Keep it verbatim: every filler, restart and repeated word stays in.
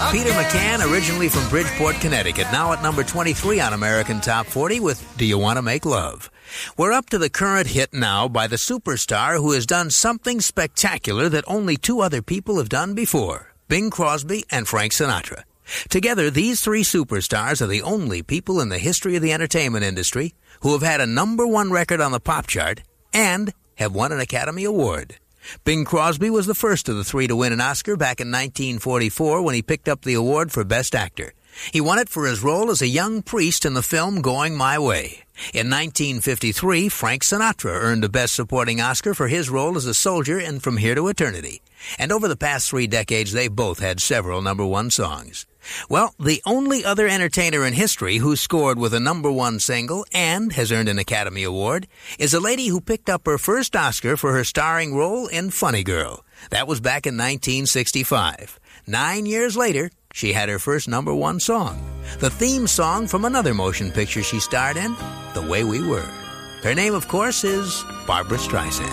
Peter McCann, originally from Bridgeport, Connecticut, now at number twenty-three on American Top forty with Do You Want to Make Love? We're up to the current hit now by the superstar who has done something spectacular that only two other people have done before, Bing Crosby and Frank Sinatra. Together, these three superstars are the only people in the history of the entertainment industry who have had a number one record on the pop chart and have won an Academy Award. Bing Crosby was the first of the three to win an Oscar back in nineteen forty-four when he picked up the award for Best Actor. He won it for his role as a young priest in the film Going My Way. In nineteen fifty-three, Frank Sinatra earned a Best Supporting Oscar for his role as a soldier in From Here to Eternity. And over the past three decades, they both had several number one songs. Well, the only other entertainer in history who scored with a number one single and has earned an Academy Award is a lady who picked up her first Oscar for her starring role in Funny Girl. That was back in nineteen sixty-five. Nine years later, she had her first number one song, the theme song from another motion picture she starred in, The Way We Were. Her name, of course, is Barbra Streisand.